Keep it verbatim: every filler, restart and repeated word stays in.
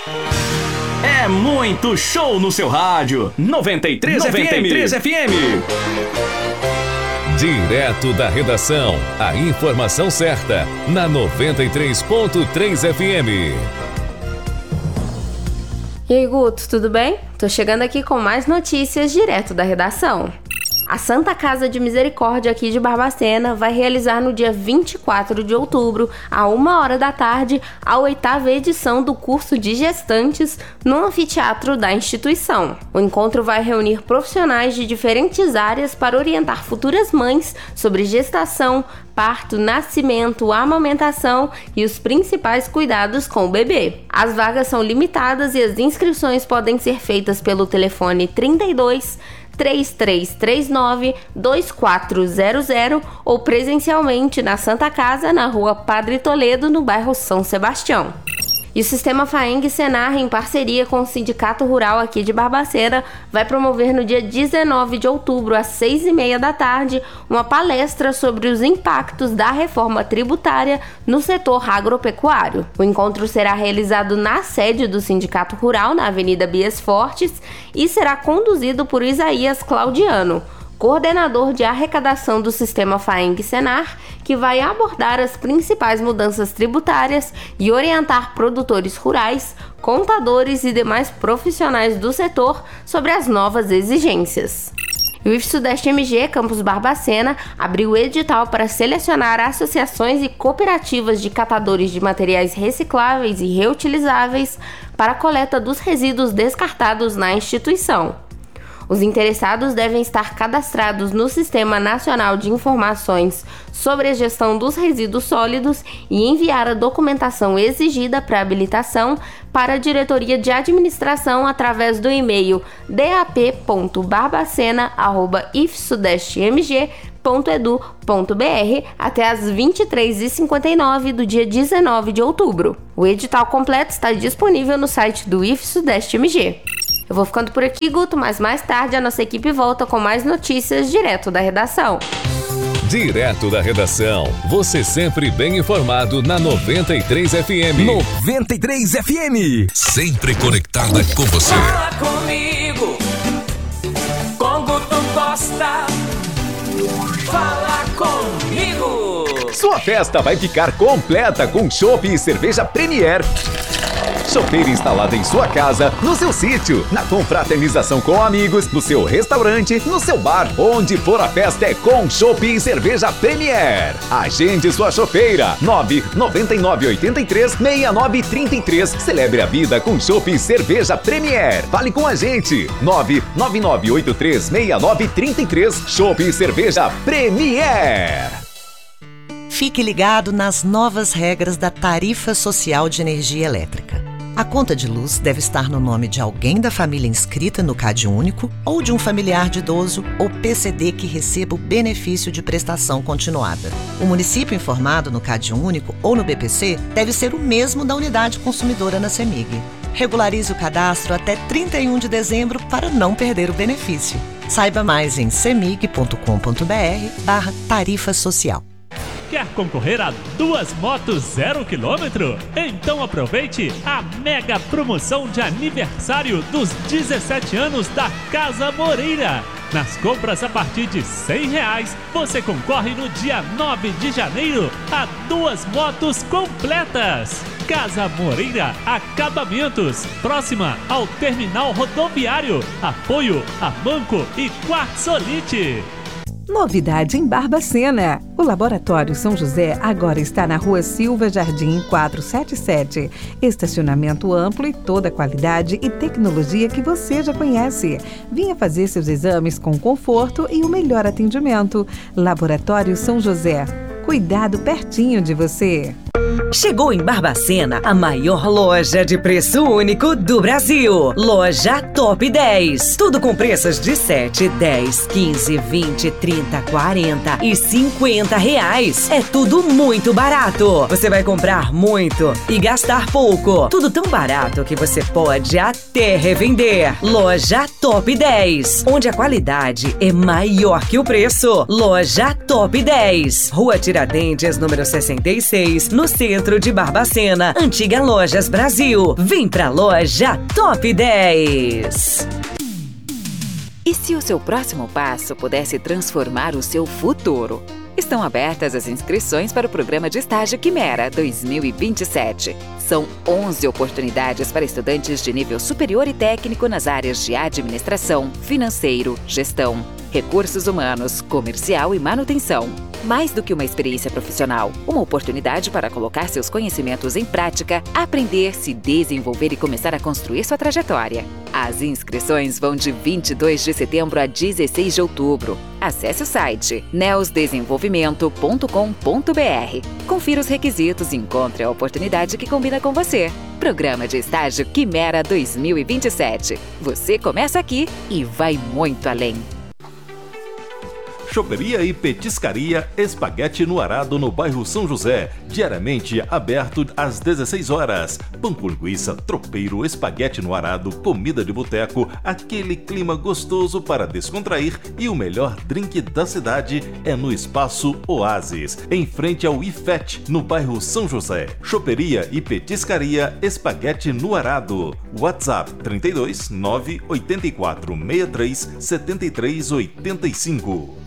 É muito show no seu rádio. noventa e três F M. Direto da redação, a informação certa na noventa e três ponto três F M. E aí, Guto, tudo bem? Tô chegando aqui com mais notícias direto da redação. A Santa Casa de Misericórdia aqui de Barbacena vai realizar no dia vinte e quatro de outubro, a uma hora da tarde, a oitava edição do curso de gestantes no anfiteatro da instituição. O encontro vai reunir profissionais de diferentes áreas para orientar futuras mães sobre gestação, parto, nascimento, amamentação e os principais cuidados com o bebê. As vagas são limitadas e as inscrições podem ser feitas pelo telefone trinta e dois, três três três nove, dois quatro zero zero ou presencialmente na Santa Casa, na rua Padre Toledo, no bairro São Sebastião. E o Sistema Faeng Senar, em parceria com o Sindicato Rural aqui de Barbacena, vai promover no dia dezenove de outubro, às seis e meia da tarde, uma palestra sobre os impactos da reforma tributária no setor agropecuário. O encontro será realizado na sede do Sindicato Rural, na Avenida Bias Fortes, e será conduzido por Isaías Claudiano, coordenador de arrecadação do Sistema Faeng Senar, que vai abordar as principais mudanças tributárias e orientar produtores rurais, contadores e demais profissionais do setor sobre as novas exigências. E o I F Sudeste M G Campus Barbacena abriu o edital para selecionar associações e cooperativas de catadores de materiais recicláveis e reutilizáveis para a coleta dos resíduos descartados na instituição. Os interessados devem estar cadastrados no Sistema Nacional de Informações sobre a Gestão dos Resíduos Sólidos e enviar a documentação exigida para habilitação para a Diretoria de Administração através do e-mail d a p ponto barbacena arroba i f sudeste m g ponto e d u ponto b r até às vinte e três e cinquenta e nove do dia dezenove de outubro. O edital completo está disponível no site do I F Sudeste M G. Eu vou ficando por aqui, Guto, mas mais tarde a nossa equipe volta com mais notícias direto da redação. Direto da redação, você sempre bem informado na noventa e três F M. noventa e três F M. Sempre conectada com você. Fala comigo, com Guto Costa. Fala comigo. Sua festa vai ficar completa com chopp e cerveja Premier. Chopeira instalada em sua casa, no seu sítio, na confraternização com amigos, no seu restaurante, no seu bar. Onde for a festa é com chopp e cerveja Premier. Agende sua chopeira. nove nove nove oito três seis nove três três. Celebre a vida com chopp e cerveja Premier. Fale com a gente. nove nove nove oito três seis nove três três. Chopp e cerveja Premier. Fique ligado nas novas regras da Tarifa Social de Energia Elétrica. A conta de luz deve estar no nome de alguém da família inscrita no CadÚnico ou de um familiar de idoso ou P C D que receba o benefício de prestação continuada. O município informado no CadÚnico ou no B P C deve ser o mesmo da unidade consumidora na CEMIG. Regularize o cadastro até trinta e um de dezembro para não perder o benefício. Saiba mais em cemig ponto com ponto b r barra tarifa social. Quer concorrer a duas motos zero quilômetro? Então aproveite a mega promoção de aniversário dos dezessete anos da Casa Moreira. Nas compras a partir de cem reais, você concorre no dia nove de janeiro a duas motos completas. Casa Moreira Acabamentos, próxima ao terminal rodoviário. Apoio a Banco e Quartzolite. Novidade em Barbacena. O Laboratório São José agora está na Rua Silva Jardim quatrocentos e setenta e sete. Estacionamento amplo e toda a qualidade e tecnologia que você já conhece. Venha fazer seus exames com conforto e o melhor atendimento. Laboratório São José. Cuidado pertinho de você. Chegou em Barbacena a maior loja de preço único do Brasil. Loja Top dez. Tudo com preços de sete, dez, quinze, vinte, trinta, quarenta e cinquenta reais. É tudo muito barato. Você vai comprar muito e gastar pouco. Tudo tão barato que você pode até revender. Loja Top dez, onde a qualidade é maior que o preço. Loja Top dez. Rua Tiradentes, número sessenta e seis, no centro centro de Barbacena, Antiga Lojas Brasil. Vem pra loja Top dez. E se o seu próximo passo pudesse transformar o seu futuro? Estão abertas as inscrições para o programa de estágio Quimera dois mil e vinte e sete. São onze oportunidades para estudantes de nível superior e técnico nas áreas de administração, financeiro, gestão, recursos humanos, comercial e manutenção. Mais do que uma experiência profissional, uma oportunidade para colocar seus conhecimentos em prática, aprender, se desenvolver e começar a construir sua trajetória. As inscrições vão de vinte e dois de setembro a dezesseis de outubro. Acesse o site neos desenvolvimento ponto com ponto br. Confira os requisitos e encontre a oportunidade que combina com você. Programa de estágio Quimera dois mil e vinte e sete. Você começa aqui e vai muito além. Choperia e Petiscaria Espaguete no Arado, no bairro São José. Diariamente aberto às dezesseis horas. Pão com linguiça, tropeiro, espaguete no arado, comida de boteco, aquele clima gostoso para descontrair, e o melhor drink da cidade é no Espaço Oasis, em frente ao I F E T, no bairro São José. Choperia e Petiscaria Espaguete no Arado. WhatsApp trinta e dois, nove oito quatro, seis três, sete três oito cinco.